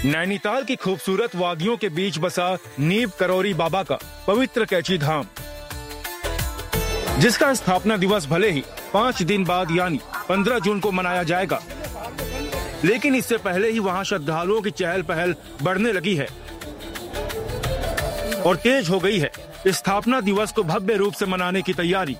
नैनीताल की खूबसूरत वादियों के बीच बसा नीब करौरी बाबा का पवित्र कैची धाम, जिसका स्थापना दिवस भले ही 5 दिन बाद यानी 15 जून को मनाया जाएगा, लेकिन इससे पहले ही वहां श्रद्धालुओं की चहल पहल बढ़ने लगी है और तेज हो गई है स्थापना दिवस को भव्य रूप से मनाने की तैयारी।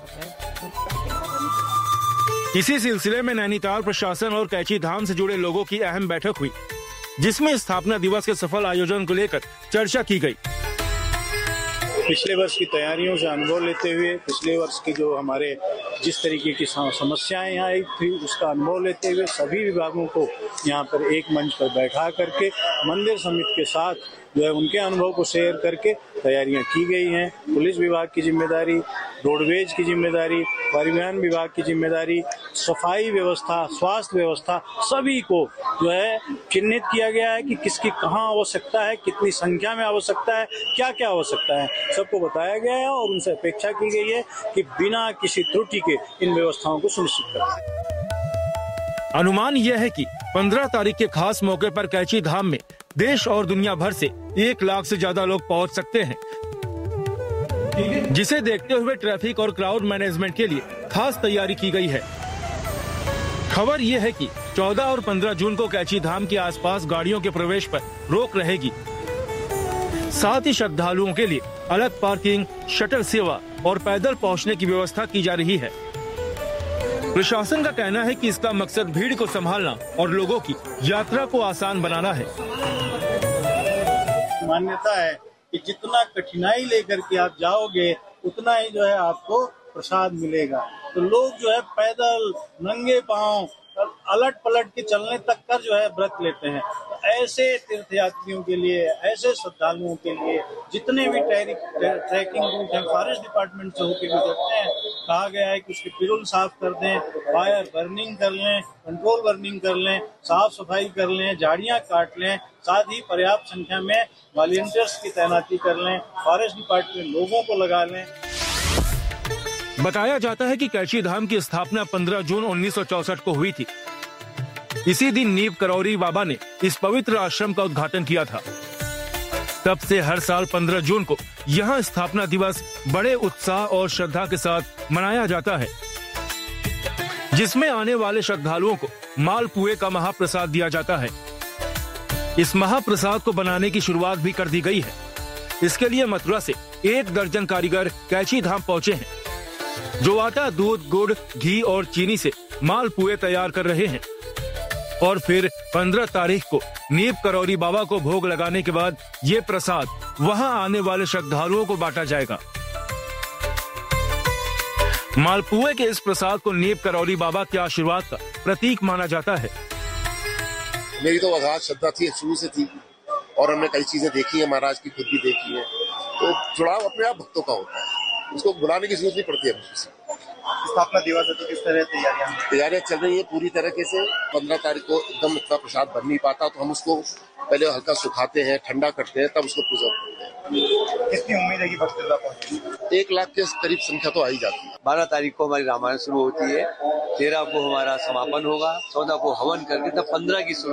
इसी सिलसिले में नैनीताल प्रशासन और कैची धाम से जुड़े लोगों की अहम बैठक हुई, जिसमें स्थापना दिवस के सफल आयोजन को लेकर चर्चा की गई। पिछले वर्ष की तैयारियों से अनुभव लेते हुए, पिछले वर्ष की जो हमारे जिस तरीके की समस्याएं यहाँ आई थी उसका अनुभव लेते हुए सभी विभागों को यहाँ पर एक मंच पर बैठा करके मंदिर समिति के साथ जो है उनके अनुभव को शेयर करके तैयारियां की गई हैं। पुलिस विभाग की जिम्मेदारी, रोडवेज की जिम्मेदारी, परिवहन विभाग की जिम्मेदारी, सफाई व्यवस्था, स्वास्थ्य व्यवस्था, सभी को जो है चिन्हित किया गया है कि किसकी कहाँ आवश्यकता है, कितनी संख्या में आवश्यकता है, क्या क्या आवश्यकता है, सबको बताया गया है और उनसे अपेक्षा की गई है कि बिना किसी त्रुटि के इन व्यवस्थाओं को सुनिश्चित करें। अनुमान यह है कि 15 तारीख के खास मौके पर कैची धाम में देश और दुनिया भर से 1 लाख से ज्यादा लोग पहुंच सकते हैं, जिसे देखते हुए ट्रैफिक और क्राउड मैनेजमेंट के लिए खास तैयारी की गई है। खबर यह है कि 14 और 15 जून को कैची धाम के आसपास गाड़ियों के प्रवेश पर रोक रहेगी। साथ ही श्रद्धालुओं के लिए अलग पार्किंग, शटल सेवा और पैदल पहुंचने की व्यवस्था की जा रही है। प्रशासन का कहना है कि इसका मकसद भीड़ को संभालना और लोगों की यात्रा को आसान बनाना है। मान्यता है कि जितना कठिनाई लेकर के आप जाओगे उतना ही जो है आपको प्रसाद मिलेगा। तो लोग जो है पैदल नंगे पांव अलट पलट के चलने तक का जो है व्रत लेते हैं। तो ऐसे तीर्थयात्रियों के लिए, ऐसे श्रद्धालुओं के लिए जितने भी ट्रैकिंग रूट हैं फॉरेस्ट डिपार्टमेंट से होकर गुजरते हैं, कहा गया है कि उसके पिरुल साफ कर दें, फायर बर्निंग कर लें, कंट्रोल बर्निंग कर लें, साफ सफाई कर लें, झाड़ियां काट लें, साथ ही पर्याप्त संख्या में वॉलंटियर्स की तैनाती कर लें, फॉरेस्ट डिपार्टमेंट लोगों को लगा लें। बताया जाता है कि कैची धाम की स्थापना 15 जून 1964 को हुई थी। इसी दिन नीब करौरी बाबा ने इस पवित्र आश्रम का उद्घाटन किया था। तब से हर साल 15 जून को यहाँ स्थापना दिवस बड़े उत्साह और श्रद्धा के साथ मनाया जाता है, जिसमें आने वाले श्रद्धालुओं को मालपुए का महाप्रसाद दिया जाता है। इस महाप्रसाद को बनाने की शुरुआत भी कर दी गई है। इसके लिए मथुरा से 1 दर्जन कारीगर कैची धाम पहुँचे हैं, जो आटा, दूध, गुड़, घी और चीनी से मालपुए तैयार कर रहे हैं और फिर 15 तारीख को नीब करौरी बाबा को भोग लगाने के बाद ये प्रसाद वहां आने वाले श्रद्धालुओं को बांटा जाएगा। मालपुए के इस प्रसाद को नीब करौरी बाबा के आशीर्वाद का प्रतीक माना जाता है। मेरी तो अगाध श्रद्धा थी, शुरू से थी और हमने कई चीजें देखी है, महाराज की खुद भी देखी है। तो जुड़ाव अपने आप भक्तों का होता है, उसको बुलाने की जरूरत नहीं पड़ती है। स्थापना दिवस है तो किस तरह तैयारियां चल रही है पूरी तरीके से। 15 तारीख को एकदम इतना प्रसाद बन नहीं पाता, तो हम उसको पहले हल्का सुखाते हैं, ठंडा करते हैं, तब उसको प्रिजर्व करते हैं। कितनी उम्मीद है कि भक्तों पहुंचे? 1 लाख के करीब संख्या तो आ ही जाती है। 12 तारीख को हमारी रामायण शुरू होती है, 13 को हमारा समापन होगा, 14 को हवन करके तब 15 की